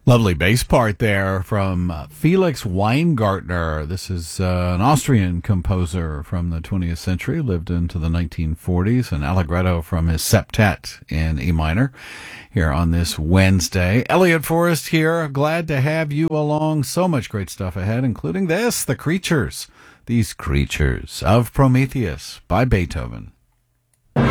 Lovely bass part there from Felix Weingartner. This is an Austrian composer from the 20th century, lived into the 1940s, an allegretto from his septet in E minor here on this Wednesday. Elliot Forrest here. Glad to have you along. So much great stuff ahead, including this, The Creatures. These Creatures of Prometheus by Beethoven.